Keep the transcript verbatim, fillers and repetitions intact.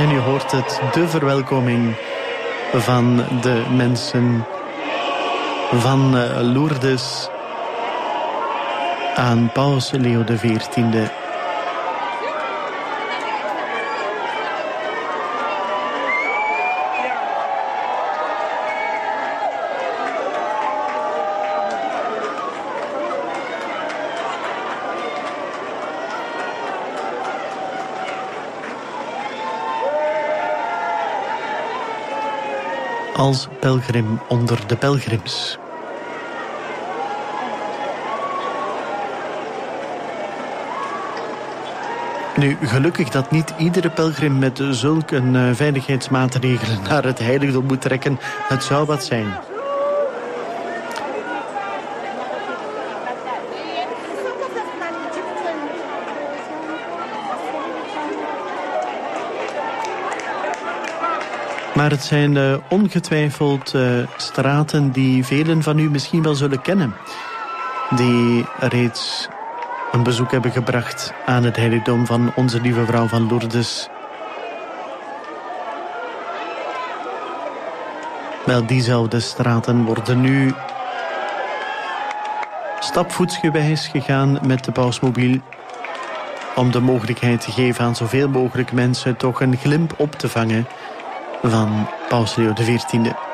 En u hoort het, de verwelkoming van de mensen van Lourdes aan Paus Leo de veertiende. Als pelgrim onder de pelgrims. Nu, gelukkig dat niet iedere pelgrim met zulke uh, veiligheidsmaatregelen naar het heiligdom moet trekken. Het zou wat zijn. Maar het zijn uh, ongetwijfeld uh, straten die velen van u misschien wel zullen kennen. Die reeds een bezoek hebben gebracht aan het heiligdom van Onze Lieve Vrouw van Lourdes. Wel, diezelfde straten worden nu stapvoetsgewijs gegaan met de pausmobiel, om de mogelijkheid te geven aan zoveel mogelijk mensen toch een glimp op te vangen van Paus Leo de veertiende.